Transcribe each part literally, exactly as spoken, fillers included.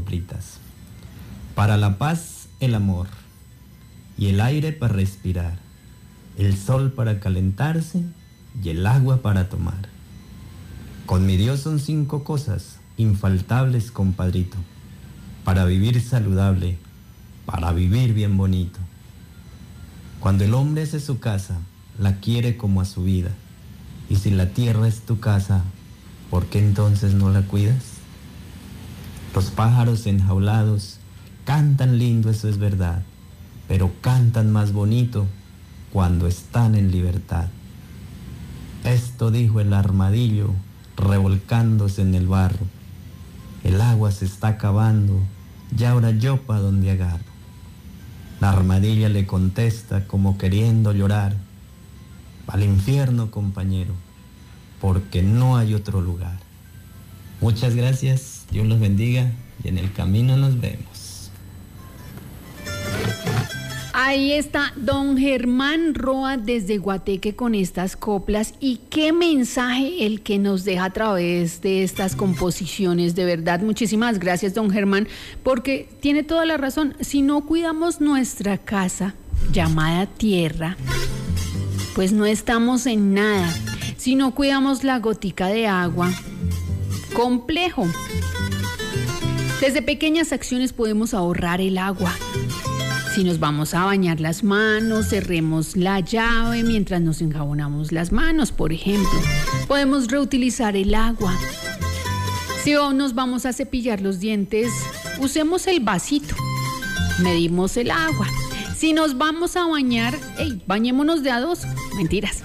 coplitas. Para la paz, el amor, y el aire para respirar, el sol para calentarse y el agua para tomar. Con mi Dios son cinco cosas infaltables, compadrito, para vivir saludable, para vivir bien bonito. Cuando el hombre hace su casa, la quiere como a su vida, y si la tierra es tu casa, ¿por qué entonces no la cuidas? Los pájaros enjaulados cantan lindo, eso es verdad, pero cantan más bonito cuando están en libertad. Esto dijo el armadillo, revolcándose en el barro. El agua se está acabando, y ahora yo pa' dónde agarro. La armadilla le contesta como queriendo llorar: al infierno, compañero, porque no hay otro lugar. Muchas gracias, Dios los bendiga y en el camino nos vemos. Ahí está don Germán Roa desde Guateque con estas coplas, y qué mensaje el que nos deja a través de estas composiciones. De verdad, muchísimas gracias, don Germán, porque tiene toda la razón. Si no cuidamos nuestra casa llamada tierra, pues no estamos en nada. Si no cuidamos la gotica de agua, complejo. Desde pequeñas acciones podemos ahorrar el agua. Si nos vamos a bañar las manos, cerremos la llave mientras nos enjabonamos las manos, por ejemplo. Podemos reutilizar el agua. Si nos vamos a cepillar los dientes, usemos el vasito. Medimos el agua. Si nos vamos a bañar, hey, bañémonos de a dos. Mentiras.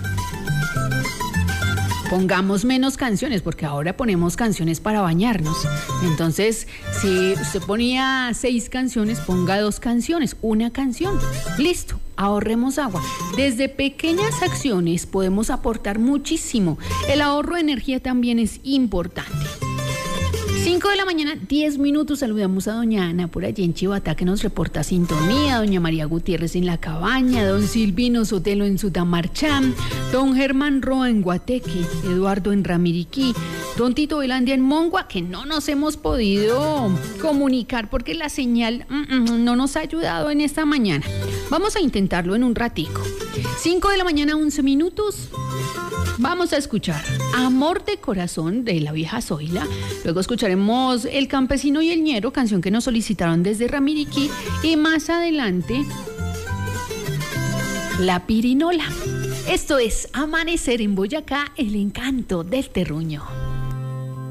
Pongamos menos canciones, porque ahora ponemos canciones para bañarnos. Entonces, si usted ponía seis canciones, ponga dos canciones, una canción. Listo, ahorremos agua. Desde pequeñas acciones podemos aportar muchísimo. El ahorro de energía también es importante. cinco de la mañana, diez minutos. Saludamos a doña Ana por allí en Chivatá, que nos reporta sintonía, doña María Gutiérrez en La Cabaña, don Silvino Sotelo en Sutamarchán, don Germán Roa en Guateque, Eduardo en Ramiriquí, don Tito Velandia en Mongua, que no nos hemos podido comunicar porque la señal mm, mm, no nos ha ayudado en esta mañana. Vamos a intentarlo en un ratico. cinco de la mañana, once minutos. Vamos a escuchar Amor de Corazón de La Vieja Zoila. Luego escucharemos El Campesino y el Ñero, canción que nos solicitaron desde Ramiriquí. Y más adelante, La Pirinola. Esto es Amanecer en Boyacá, el encanto del terruño.